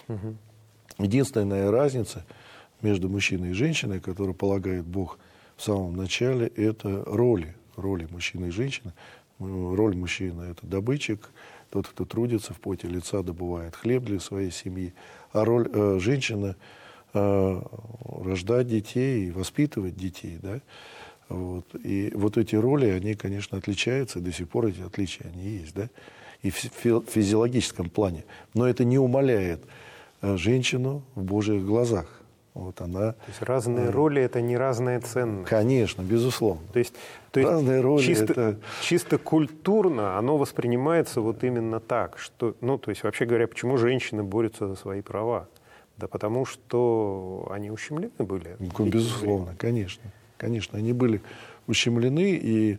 Единственная разница между мужчиной и женщиной, которую полагает Бог в самом начале, это роли мужчины и женщины. Роль мужчины – это добытчик, тот, кто трудится, в поте лица добывает хлеб для своей семьи. А роль женщины – рождать детей и воспитывать детей. Да? Вот. И вот эти роли, они, конечно, отличаются, до сих пор эти отличия, они есть, да? И в физиологическом плане. Но это не умаляет женщину в Божьих глазах. Вот она, то есть разные роли – это не разная ценность. Конечно, безусловно. То есть разные роли чисто культурно оно воспринимается вот именно так, что, то есть вообще говоря, почему женщины борются за свои права? Да потому что они ущемлены были. Безусловно, конечно. Конечно, они были ущемлены, и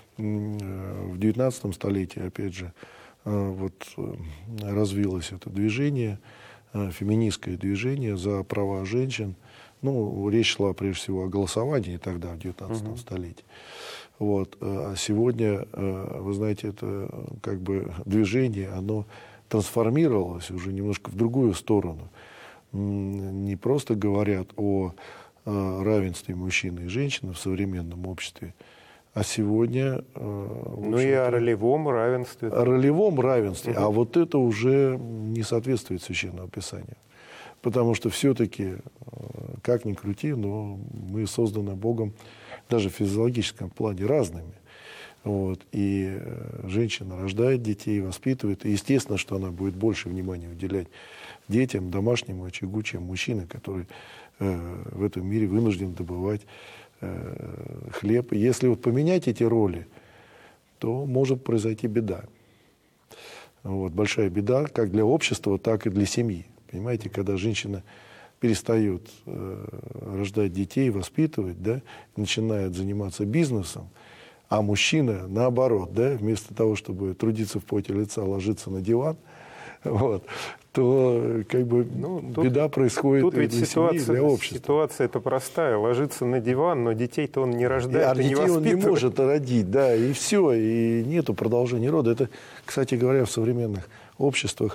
в XIX столетии, опять же, вот развилось это движение, феминистское движение за права женщин. Речь шла прежде всего о голосовании тогда, в XIX столетии. Вот. А сегодня, вы знаете, это как бы движение, оно трансформировалось уже немножко в другую сторону. Не просто говорят о равенстве мужчины и женщины в современном обществе, а сегодня... и о ролевом равенстве. О ролевом равенстве, а вот это уже не соответствует Священному Писанию. Потому что все-таки, как ни крути, но мы созданы Богом даже в физиологическом плане разными. Вот. И женщина рождает детей, воспитывает. И естественно, что она будет больше внимания уделять детям, домашнему очагу, чем мужчина, который в этом мире вынужден добывать хлеб. И если вот поменять эти роли, то может произойти беда. Вот. Большая беда как для общества, так и для семьи. Понимаете, когда женщина перестает рождать детей, воспитывать, да, начинает заниматься бизнесом, а мужчина, наоборот, да, вместо того, чтобы трудиться в поте лица, ложиться на диван, вот, то как бы беда происходит тут и ведь для семьи, и для общества. Ситуация-то простая. Ложиться на диван, но детей-то он не рождает и не детей воспитывает. Он не может родить, да, и все, и нету продолжения рода. Это, кстати говоря, в современных обществах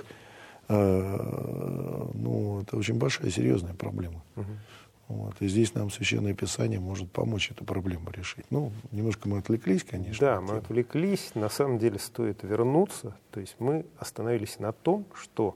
это очень большая, серьезная проблема. Вот. И здесь нам Священное Писание может помочь эту проблему решить. Немножко мы отвлеклись, конечно. Да, мы отвлеклись. На самом деле стоит вернуться. То есть мы остановились на том, что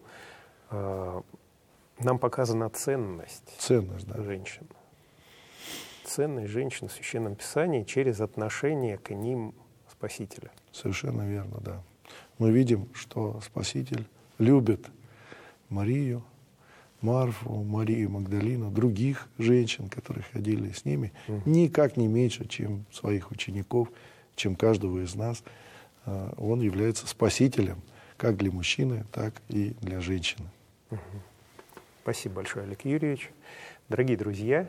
нам показана ценность женщин. Ценность женщин в Священном Писании через отношение к ним Спасителя. Совершенно верно, да. Мы видим, что Спаситель любит Марию, Марфу, Марию Магдалину, других женщин, которые ходили с ними, никак не меньше, чем своих учеников, чем каждого из нас. Он является спасителем как для мужчины, так и для женщины. Спасибо большое, Олег Юрьевич. Дорогие друзья,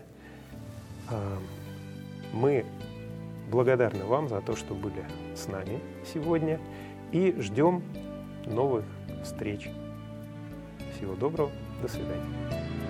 мы благодарны вам за то, что были с нами сегодня, и ждем новых встреч. Всего доброго, до свидания.